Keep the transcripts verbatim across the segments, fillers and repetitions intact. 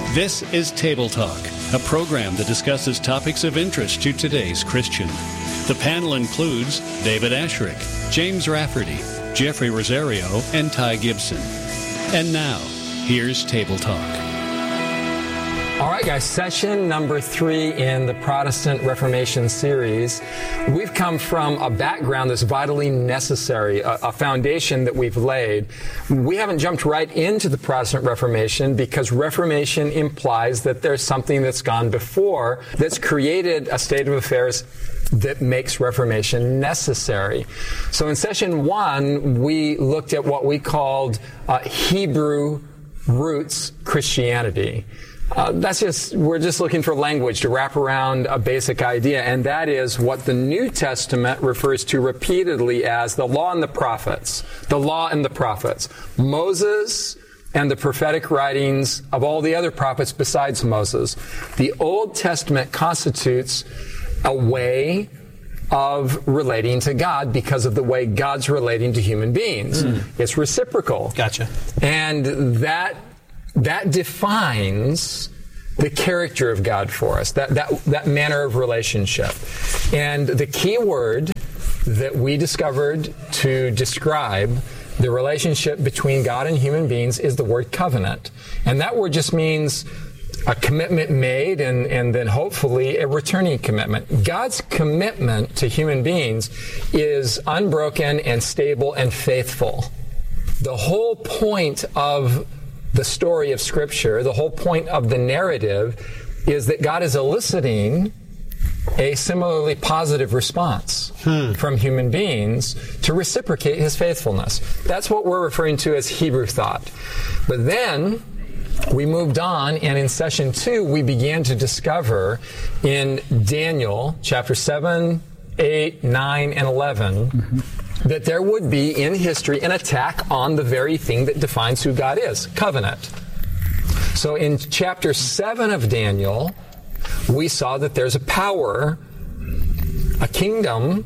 This is Table Talk, a program that discusses topics of interest to today's Christian. The panel includes David Asherick, James Rafferty, Jeffrey Rosario, and Ty Gibson. And now, here's Table Talk. All right, guys, session number three in the Protestant Reformation series. We've come from a background that's vitally necessary, a, a foundation that we've laid. We haven't jumped right into the Protestant Reformation because Reformation implies that there's something that's gone before that's created a state of affairs that makes Reformation necessary. So in session one, we looked at what we called uh, Hebrew roots Christianity. Uh, that's just, we're just looking for language to wrap around a basic idea, and that is what the New Testament refers to repeatedly as the law and the prophets. The law and the prophets. Moses and the prophetic writings of all the other prophets besides Moses. The Old Testament constitutes a way of relating to God because of the way God's relating to human beings. Mm. It's reciprocal. Gotcha. And that That defines the character of God for us, that, that, that manner of relationship. And the key word that we discovered to describe the relationship between God and human beings is the word covenant. And that word just means a commitment made and, and then hopefully a returning commitment. God's commitment to human beings is unbroken and stable and faithful. The whole point of the story of Scripture, the whole point of the narrative, is that God is eliciting a similarly positive response hmm. from human beings to reciprocate His faithfulness. That's what we're referring to as Hebrew thought. But then we moved on, and in session two, we began to discover in Daniel chapter seven, eight, nine, and eleven, mm-hmm. that there would be in history an attack on the very thing that defines who God is, covenant. So in chapter seven of Daniel, we saw that there's a power, a kingdom,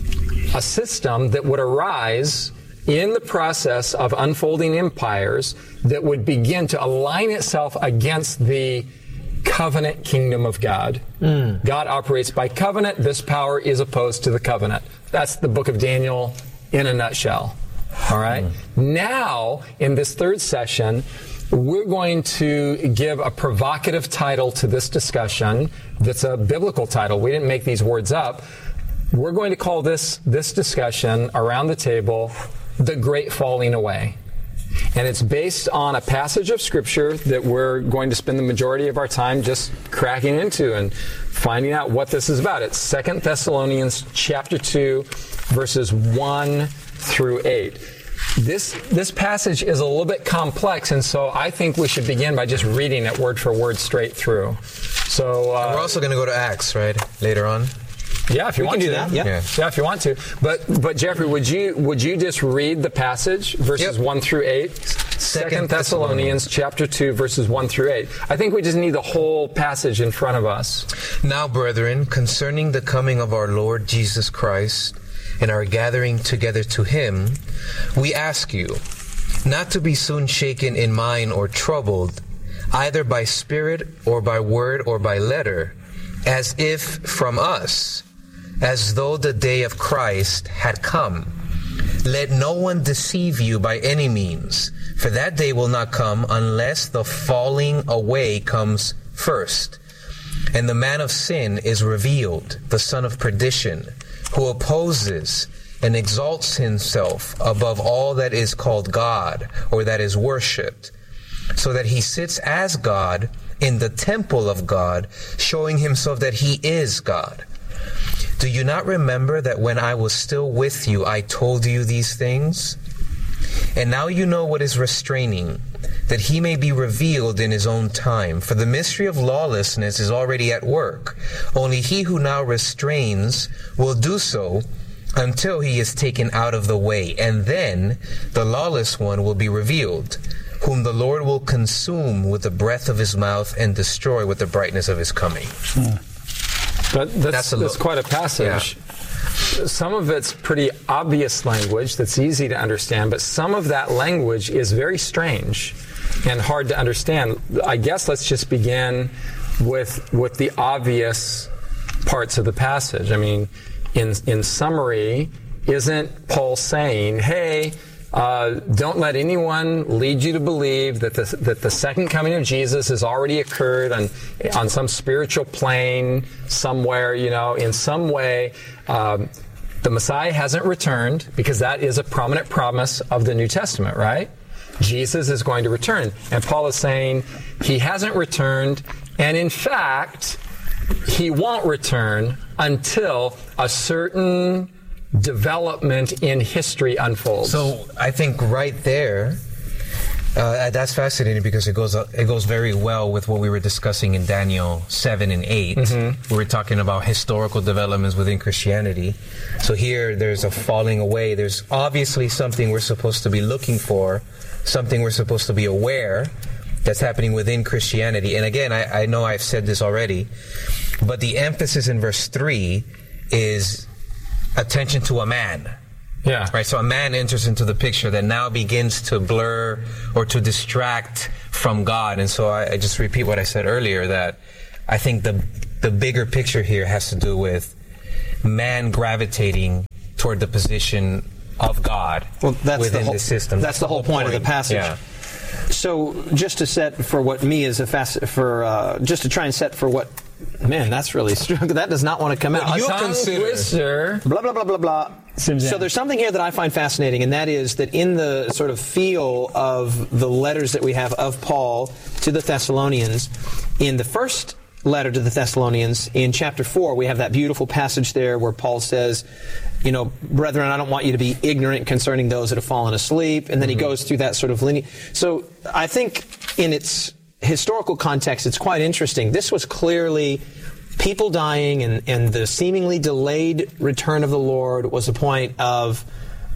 a system that would arise in the process of unfolding empires that would begin to align itself against the covenant kingdom of God. Mm. God operates by covenant. This power is opposed to the covenant. That's the book of Daniel in a nutshell. All right? Mm. Now, in this third session, we're going to give a provocative title to this discussion that's a biblical title. We didn't make these words up. We're going to call this, this discussion around the table, The Great Falling Away. And it's based on a passage of Scripture that we're going to spend the majority of our time just cracking into and finding out what this is about. It's Second Thessalonians chapter two, verses one through eight. This this passage is a little bit complex, and so I think we should begin by just reading it word for word straight through. So uh, and we're also going to go to Acts, right, later on? Yeah, if you we want can to. do that. Yeah. yeah, yeah, if you want to. But but Jeffrey, would you would you just read the passage, verses yep. one through eight? Second Thessalonians chapter two, verses one through eight. I think we just need the whole passage in front of us. Now, brethren, concerning the coming of our Lord Jesus Christ and our gathering together to Him, we ask you not to be soon shaken in mind or troubled, either by spirit or by word or by letter, as if from us, as though the day of Christ had come. Let no one deceive you by any means, for that day will not come unless the falling away comes first. And the man of sin is revealed, the son of perdition, who opposes and exalts himself above all that is called God or that is worshipped, so that he sits as God in the temple of God, showing himself that he is God. Do you not remember that when I was still with you, I told you these things? And now you know what is restraining, that he may be revealed in his own time. For the mystery of lawlessness is already at work. Only he who now restrains will do so until he is taken out of the way. And then the lawless one will be revealed, whom the Lord will consume with the breath of his mouth and destroy with the brightness of his coming. Hmm. But that's, that's, a that's quite a passage. Yeah. Some of it's pretty obvious language that's easy to understand, but some of that language is very strange. and hard to understand. I guess let's just begin with with the obvious parts of the passage. I mean, in in summary, isn't Paul saying, hey, uh, don't let anyone lead you to believe that the, that the second coming of Jesus has already occurred on, on some spiritual plane somewhere, you know, in some way. Um, the Messiah hasn't returned, because that is a prominent promise of the New Testament, right? Jesus is going to return. And Paul is saying he hasn't returned, and in fact, he won't return until a certain development in history unfolds. So I think right there, uh, that's fascinating, because it goes uh, it goes very well with what we were discussing in Daniel seven and eight. Mm-hmm. We were talking about historical developments within Christianity. So here, there's a falling away. There's obviously something we're supposed to be looking for, something we're supposed to be aware that's happening within Christianity. And again, I, I know I've said this already, but the emphasis in verse three is attention to a man. Yeah. Right. So a man enters into the picture that now begins to blur or to distract from God. And so I, I just repeat what I said earlier, that I think the the bigger picture here has to do with man gravitating toward the position of God well, that's within the, whole, the system. That's, that's the whole point, point of the passage. Yeah. So just to set for what me is a fast for uh, just to try and set for what. Man, that's really strong. That does not want to come out. You consider blah blah blah blah blah. So there's something here that I find fascinating, and that is that in the sort of feel of the letters that we have of Paul to the Thessalonians, in the first letter to the Thessalonians, in chapter four, we have that beautiful passage there where Paul says, you know, brethren, I don't want you to be ignorant concerning those that have fallen asleep. And then mm-hmm. he goes through that sort of lineage. So I think in its historical context, it's quite interesting. This was clearly people dying, and, and the seemingly delayed return of the Lord was a point of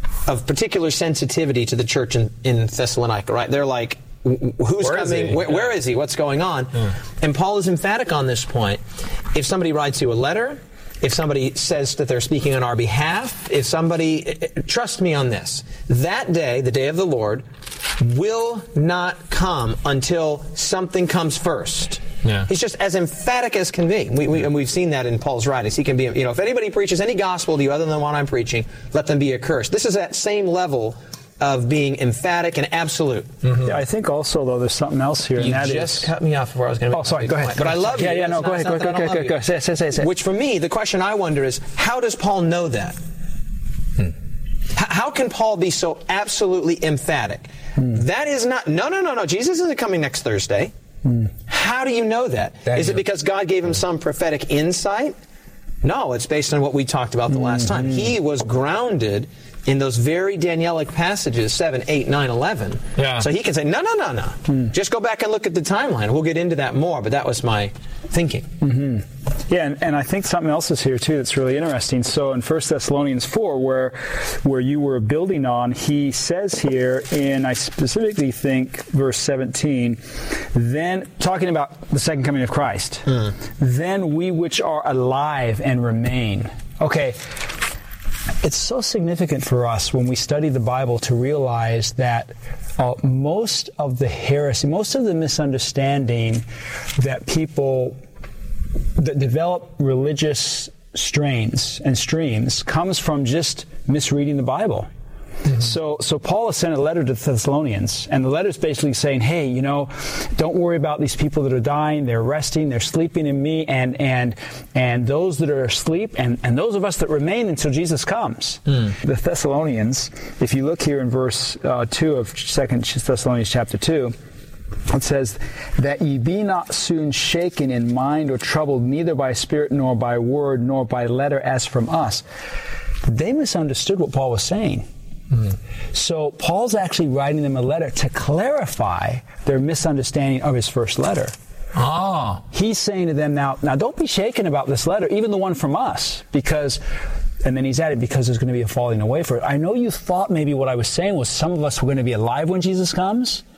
of particular sensitivity to the church in, in Thessalonica, right? They're like, who's where coming? Is where, yeah. where is he? What's going on? Yeah. And Paul is emphatic on this point. If somebody writes you a letter, if somebody says that they're speaking on our behalf, if somebody, trust me on this, that day, the day of the Lord, will not come until something comes first. Yeah. He's just as emphatic as can be. We, we, and we've seen that in Paul's writings. He can be, you know, if anybody preaches any gospel to you other than the one I'm preaching, let them be accursed. This is that same level of being emphatic and absolute. Mm-hmm. Yeah, I think also, though, there's something else here. You and that just is... cut me off before I was going to make Oh, sorry, go ahead. But I love yeah, you. Yeah, yeah, no, go ahead, go ahead, go ahead, go ahead, go ahead. Say, say, say, say. Which, for me, the question I wonder is, how does Paul know that? Hmm. H- how can Paul be so absolutely emphatic? Hmm. That is not, no, no, no, no, Jesus isn't coming next Thursday. Hmm. How do you know that? that is it because God gave him some prophetic insight? No, it's based on what we talked about the last time. He was grounded in those very Danielic passages, seven, eight, nine, eleven. Yeah. So he can say, no, no, no, no. Hmm. Just go back and look at the timeline. We'll get into that more, but that was my thinking. Mm-hmm. Yeah, and, and I think something else is here, too, that's really interesting. So in First Thessalonians four, where where you were building on, he says here, and I specifically think verse seventeen, then, talking about the second coming of Christ, mm. then we which are alive and remain. Okay, it's so significant for us when we study the Bible to realize that uh, most of the heresy, most of the misunderstanding that people that develop religious strains and streams comes from just misreading the Bible. Mm-hmm. So, so Paul has sent a letter to the Thessalonians, and the letter is basically saying, hey, you know, don't worry about these people that are dying. They're resting. They're sleeping in me, and and and those that are asleep, and, and those of us that remain until Jesus comes. Mm. The Thessalonians, if you look here in verse uh, two of Second Thessalonians chapter two, it says, that ye be not soon shaken in mind or troubled, neither by spirit, nor by word, nor by letter as from us. They misunderstood what Paul was saying. Mm-hmm. So Paul's actually writing them a letter to clarify their misunderstanding of his first letter. Oh. He's saying to them now, now don't be shaken about this letter, even the one from us, because, and then he's added, because there's going to be a falling away for it. I know you thought maybe what I was saying was some of us were going to be alive when Jesus comes,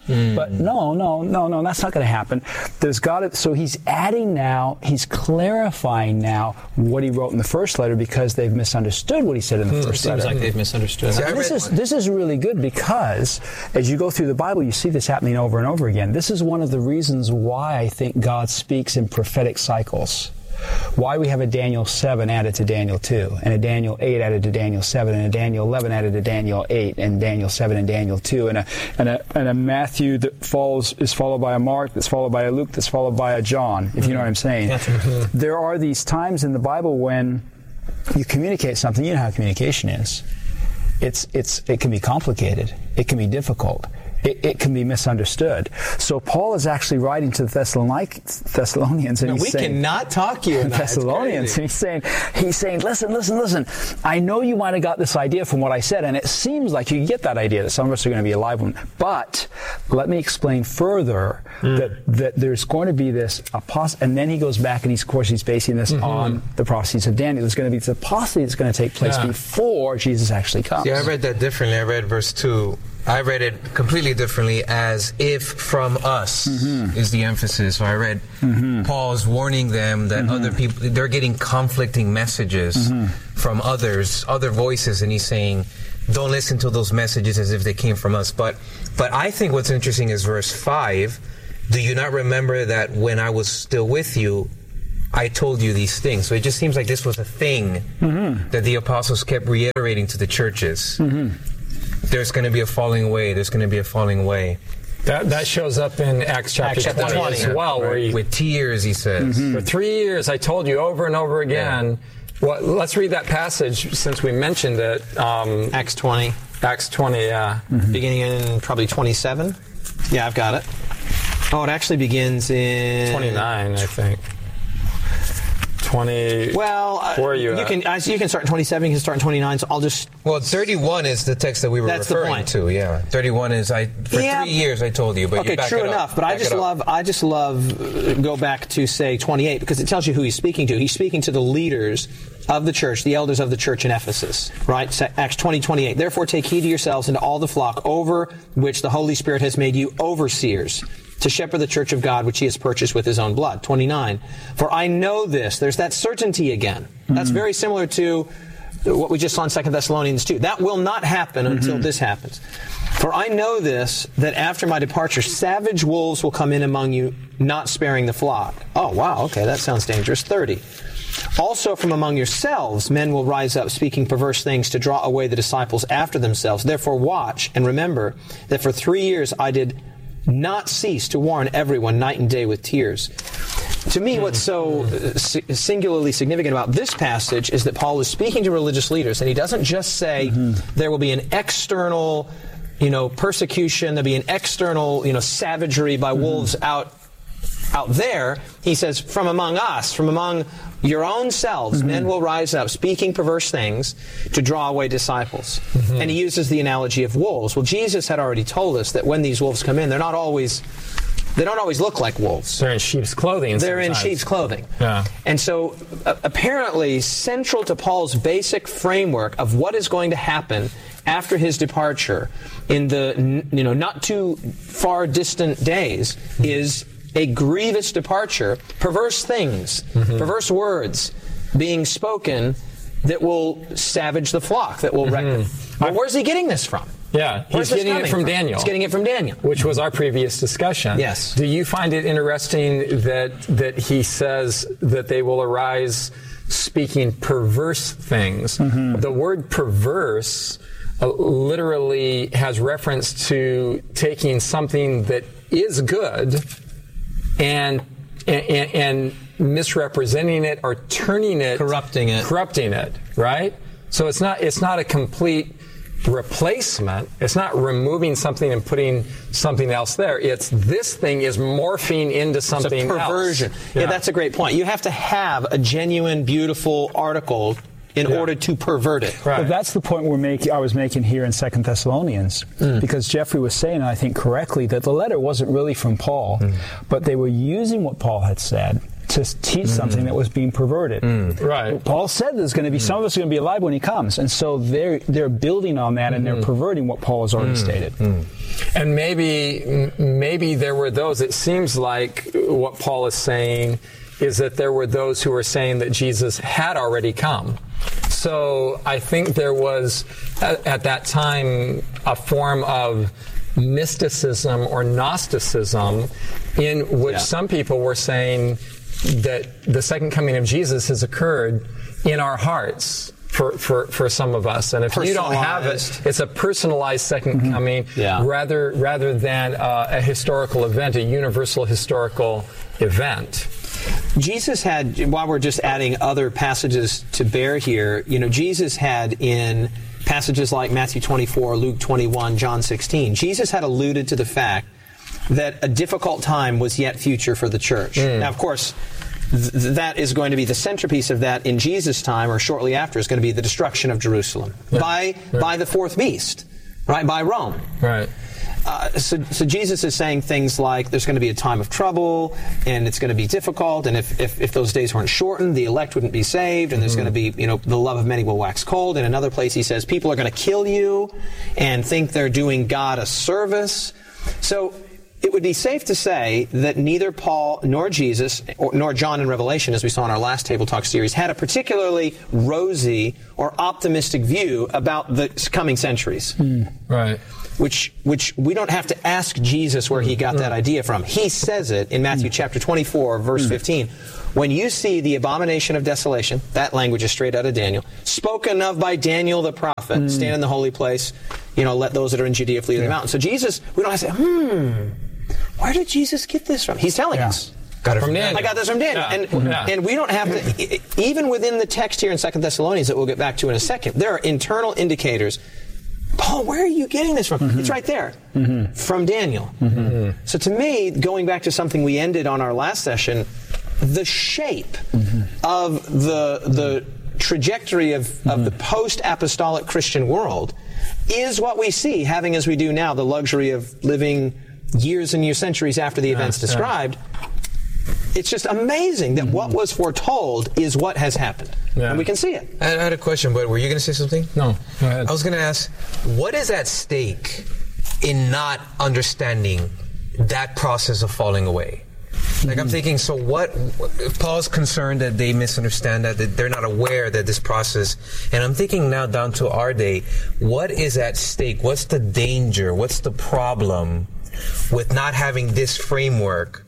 Mm. But no, no, no, no, that's not going to happen. There's got to, so he's adding now, he's clarifying now what he wrote in the first letter because they've misunderstood what he said in the mm, first seems letter. Seems like they've misunderstood. And this is this is really good because as you go through the Bible, you see this happening over and over again. This is one of the reasons why I think God speaks in prophetic cycles. Why we have a Daniel seven added to Daniel two, and a Daniel eight added to Daniel seven, and a Daniel eleven added to Daniel eight, and Daniel seven and Daniel two, and a, and a, and a Matthew that follows is followed by a Mark, that's followed by a Luke, that's followed by a John, if mm-hmm. you know what I'm saying. Mm-hmm. There are these times in the Bible when you communicate something, you know how communication is. It's, it's, it can be complicated. It can be difficult. It, it can be misunderstood. So Paul is actually writing to the Thessalonic, Thessalonians, and no, he's we saying, cannot talk you in Thessalonians, and he's saying, he's saying, listen, listen, listen. I know you might have got this idea from what I said, and it seems like you get that idea that some of us are going to be alive one. But let me explain further mm. that that there's going to be this apostasy, and then he goes back and he's, of course, he's basing this mm-hmm. on the prophecies of Daniel. There's going to be this apostasy that's going to take place yeah. before Jesus actually comes. Yeah, I read that differently. I read verse two. I read it completely differently, as if from us mm-hmm. is the emphasis. So I read mm-hmm. Paul's warning them that mm-hmm. other people, they're getting conflicting messages mm-hmm. from others, other voices, and he's saying, don't listen to those messages as if they came from us. But, but I think what's interesting is verse five. Do you not remember that when I was still with you, I told you these things? So it just seems like this was a thing mm-hmm. that the apostles kept reiterating to the churches. Mm-hmm. There's going to be a falling away. There's going to be a falling away. That that shows up in Acts chapter, Acts twenty, twenty as well. Right. Where he, with tears, he says. Mm-hmm. For three years, I told you over and over again. Yeah. Well, let's read that passage since we mentioned it. Um, Acts twenty. Acts twenty, yeah. Mm-hmm. Beginning in probably twenty-seven. Yeah, I've got it. Oh, it actually begins in... twenty-nine, I think. twenty. Well, uh, where are you? You at? can I, you can start in twenty-seven. You can start in twenty-nine. So I'll just. Well, thirty-one is the text that we were That's referring to. Yeah, thirty-one is I for yeah. three years I told you, but okay, you back true it up. enough. But back I just love I just love go back to say twenty-eight because it tells you who he's speaking to. He's speaking to the leaders of the church, the elders of the church in Ephesus. Right, Acts twenty twenty-eight. Therefore, take heed to yourselves and to all the flock over which the Holy Spirit has made you overseers, to shepherd the church of God, which he has purchased with his own blood. twenty-nine. For I know this. There's that certainty again. Mm-hmm. That's very similar to what we just saw in Second Thessalonians two. That will not happen mm-hmm. until this happens. For I know this, that after my departure, savage wolves will come in among you, not sparing the flock. Oh, wow. Okay, that sounds dangerous. thirty. Also from among yourselves, men will rise up speaking perverse things to draw away the disciples after themselves. Therefore watch and remember that for three years I did not cease to warn everyone night and day with tears. To me, what's so singularly significant about this passage is that Paul is speaking to religious leaders, and he doesn't just say mm-hmm. there will be an external, you know, persecution, there'll be an external, you know, savagery by mm-hmm. wolves out out there. He says, from among us, from among your own selves, mm-hmm. men will rise up speaking perverse things to draw away disciples. Mm-hmm. And he uses the analogy of wolves. Well, Jesus had already told us that when these wolves come in, they're not always, they don't always look like wolves. They're in sheep's clothing. They're sometimes. in sheep's clothing. Yeah. And so uh, apparently central to Paul's basic framework of what is going to happen after his departure in the, you know, not too far distant days mm-hmm. is a grievous departure, perverse things, mm-hmm. perverse words being spoken that will savage the flock, that will mm-hmm. wreck them. Well, where's he getting this from? Yeah, Where's he's getting it from, from Daniel. He's getting it from Daniel. Which was our previous discussion. Yes. Do you find it interesting that that he says that they will arise speaking perverse things? Mm-hmm. The word perverse uh, literally has reference to taking something that is good and and, and misrepresenting it or turning it, corrupting it, corrupting it, right? So it's not it's not a complete replacement. It's not removing something and putting something else there. It's this thing is morphing into something it's a perversion. else. Yeah. yeah, that's a great point. You have to have a genuine, beautiful article in yeah. order to pervert it. Right. But that's the point we're making. I was making here in Second Thessalonians, mm. because Jeffrey was saying, I think correctly, that the letter wasn't really from Paul, mm. but they were using what Paul had said to teach mm. something that was being perverted. Mm. Right. Paul said there's going to be mm. some of us are going to be alive when he comes, and so they're they're building on that, mm. and they're perverting what Paul has already mm. stated. Mm. And maybe maybe there were those. It seems like what Paul is saying is that there were those who were saying that Jesus had already come. So I think there was at, at that time a form of mysticism or Gnosticism in which yeah. some people were saying that the second coming of Jesus has occurred in our hearts for, for, for some of us. And if you don't have it, it's a personalized second mm-hmm. coming yeah. rather rather than uh, a historical event, a universal historical event. Jesus had, while we're just adding other passages to bear here, you know, Jesus had in passages like Matthew twenty-four, Luke twenty-one, John sixteen, Jesus had alluded to the fact that a difficult time was yet future for the church. Mm. Now, of course, th- that is going to be the centerpiece of that in Jesus' time, or shortly after, is going to be the destruction of Jerusalem yeah. by yeah. by the fourth beast, right? By Rome. Right. Uh, so, so Jesus is saying things like there's going to be a time of trouble, and it's going to be difficult, and if, if, if those days weren't shortened, the elect wouldn't be saved, and there's mm-hmm. going to be, you know, the love of many will wax cold. In another place, he says people are going to kill you and think they're doing God a service. So it would be safe to say that neither Paul nor Jesus, or, nor John in Revelation, as we saw in our last Table Talk series, had a particularly rosy or optimistic view about the coming centuries. Mm. Right. Which, which we don't have to ask Jesus where he got that idea from. He says it in Matthew chapter twenty-four, verse fifteen. When you see the abomination of desolation, that language is straight out of Daniel, spoken of by Daniel the prophet, mm. stand in the holy place, you know, let those that are in Judea flee to yeah. the mountains. So Jesus, we don't have to say, hmm, where did Jesus get this from? He's telling yeah. us. Got it from Daniel. I got this from Daniel. Yeah. And, yeah. and we don't have to, even within the text here in Second Thessalonians that we'll get back to in a second, there are internal indicators. Paul, where are you getting this from? Mm-hmm. It's right there. Mm-hmm. From Daniel. Mm-hmm. So to me, going back to something we ended on our last session, the shape mm-hmm. of the the trajectory of, mm-hmm. of the post-apostolic Christian world is what we see, having as we do now the luxury of living years and years, centuries after the yeah, events described. Yeah. It's just amazing that mm-hmm. what was foretold is what has happened. Yeah. And we can see it. I had a question, but were you going to say something? No, go ahead. I was going to ask, what is at stake in not understanding that process of falling away? Like, I'm thinking, so what, Paul's concerned that they misunderstand that, that they're not aware that this process, and I'm thinking now down to our day, what is at stake? What's the danger? What's the problem with not having this framework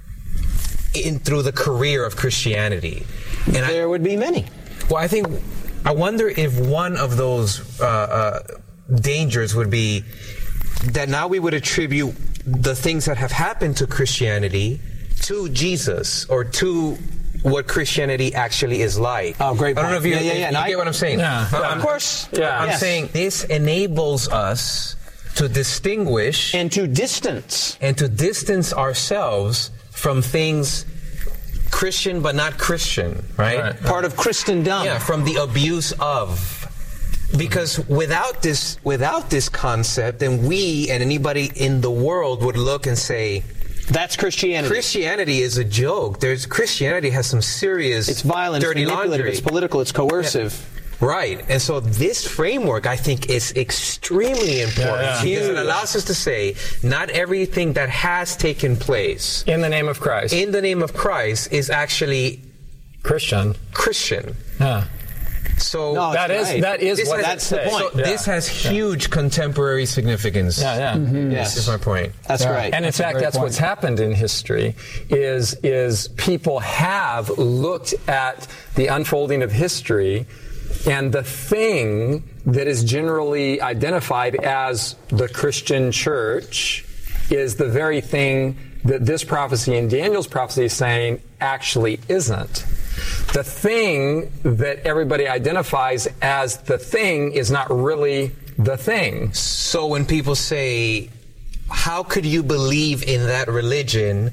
in through the career of Christianity? And there I, would be many. Well, I think, I wonder if one of those uh, uh, dangers would be that now we would attribute the things that have happened to Christianity to Jesus, or to what Christianity actually is like. Oh, great point. I don't know if you, yeah, yeah, yeah. you no, get I, what I'm saying. Yeah, uh, of course. Yeah, I'm yes. saying this enables us to distinguish and to distance and to distance ourselves from things Christian but not Christian, right? right. Part of Christendom. Yeah, from the abuse of. Because without this, without this concept, then we and anybody in the world would look and say, that's Christianity. Christianity is a joke. There's Christianity has some serious, it's violent, dirty it's manipulative, laundry. It's political, it's coercive. Yeah. Right. And so this framework, I think, is extremely important yeah, yeah. because it allows us to say not everything that has taken place in the name of Christ, in the name of Christ, is actually Christian. Christian. Yeah. So no, that is right. that is this what that's the point. So yeah. This has huge yeah. contemporary significance. Yeah, yeah. Mm-hmm. Yes, that's my point. That's yeah. right. And that's in fact, that's point. What's happened in history is is people have looked at the unfolding of history, and the thing that is generally identified as the Christian church is the very thing that this prophecy and Daniel's prophecy is saying actually isn't. The thing that everybody identifies as the thing is not really the thing. So when people say, how could you believe in that religion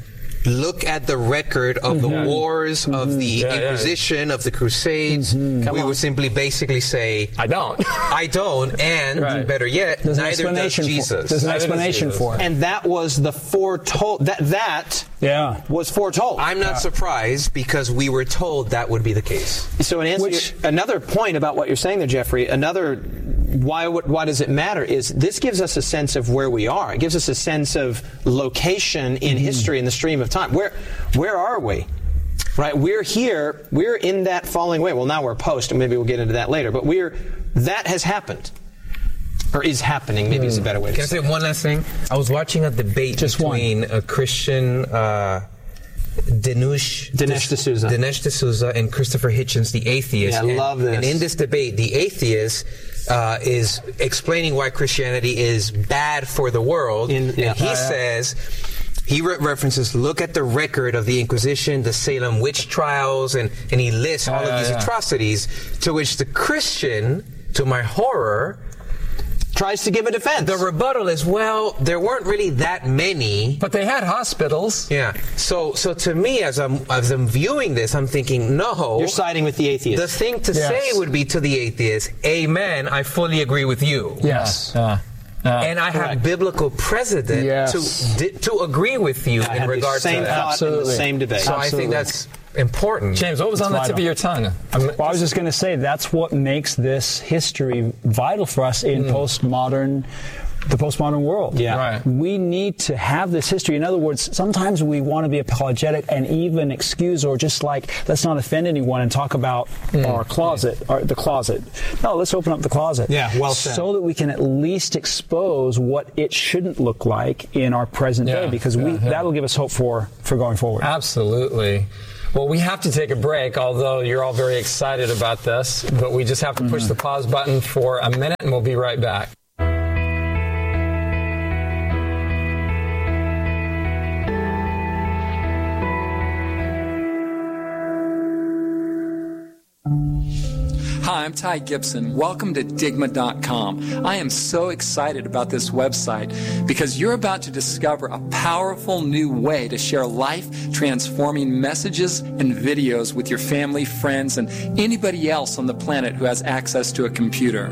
look at the record of mm-hmm. the wars, mm-hmm. of the yeah, Inquisition, yeah. of the Crusades, mm-hmm. we on. would simply basically say, I don't. I don't, and right. better yet, There's neither does Jesus. For, there's an neither explanation for it. And that was the foretold, that, that yeah. was foretold. I'm not yeah. surprised because we were told that would be the case. So in answer Which, your, another point about what you're saying there, Jeffrey, another, why, why does it matter is this gives us a sense of where we are. It gives us a sense of location in mm-hmm. history, in the stream of time. Where, where are we? Right? We're here. We're in that falling away. Well, now we're post, and maybe we'll get into that later. But we're that has happened, or is happening. Maybe mm. is a better way to Can say. Can I say one last thing? I was watching a debate Just between one. a Christian uh, Dinesh Dinesh D'Souza, Dinesh D'Souza, and Christopher Hitchens, the atheist. Yeah, I love this. And in this debate, the atheist uh, is explaining why Christianity is bad for the world, in, yeah. and he uh, says. He re- references, look at the record of the Inquisition, the Salem witch trials, and, and he lists all uh, of these yeah. atrocities, to which the Christian, to my horror, tries to give a defense. The rebuttal is, well, there weren't really that many. But they had hospitals. Yeah. So so to me, as I'm, as I'm viewing this, I'm thinking, no. You're siding with the atheist. The thing to yes. say would be to the atheist, amen, I fully agree with you. Yes. Uh, Uh, and I correct. have biblical precedent yes. to di- to agree with you I in regard to that. Absolutely. The same debate. So Absolutely. I think that's important. James, what was it's on the vital. tip of your tongue? Well, I was just going to say that's what makes this history vital for us in mm. postmodern. The postmodern world. Yeah. Right. We need to have this history. In other words, sometimes we want to be apologetic and even excuse or just like, let's not offend anyone and talk about mm. our closet, mm. or the closet. No, let's open up the closet. Yeah, well said. So that we can at least expose what it shouldn't look like in our present yeah. day, because we, yeah, yeah. that'll give us hope for, for going forward. Absolutely. Well, we have to take a break, although you're all very excited about this, but we just have to push mm-hmm. the pause button for a minute and we'll be right back. Hi, I'm Ty Gibson. Welcome to Digma dot com. I am so excited about this website because you're about to discover a powerful new way to share life-transforming messages and videos with your family, friends, and anybody else on the planet who has access to a computer.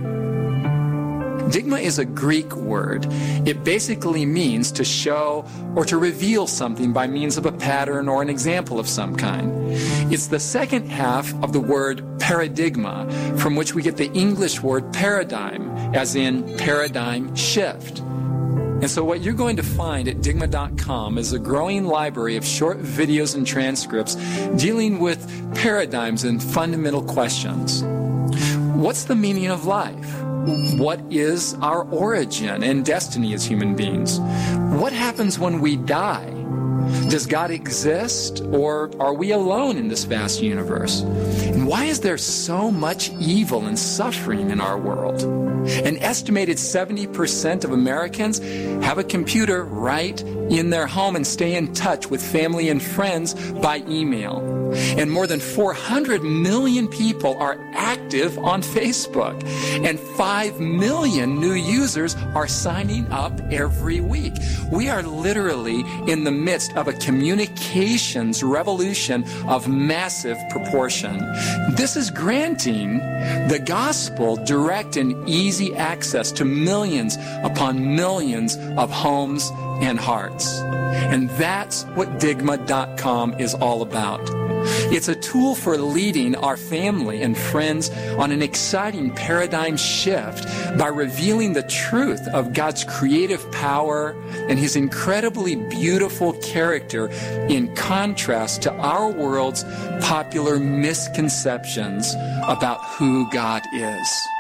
Digma is a Greek word. It basically means to show or to reveal something by means of a pattern or an example of some kind. It's the second half of the word paradigma, from which we get the English word paradigm, as in paradigm shift. And so what you're going to find at Digma dot com is a growing library of short videos and transcripts dealing with paradigms and fundamental questions. What's the meaning of life? What is our origin and destiny as human beings? What happens when we die? Does God exist, or are we alone in this vast universe? And why is there so much evil and suffering in our world? An estimated seventy percent of Americans have a computer right in their home and stay in touch with family and friends by email. And more than four hundred million people are active on Facebook. And five million new users are signing up every week. We are literally in the midst of a communications revolution of massive proportion. This is granting the gospel direct and easy access to millions upon millions of homes and hearts. And that's what Digma dot com is all about. It's a tool for leading our family and friends on an exciting paradigm shift by revealing the truth of God's creative power and His incredibly beautiful character in contrast to our world's popular misconceptions about who God is.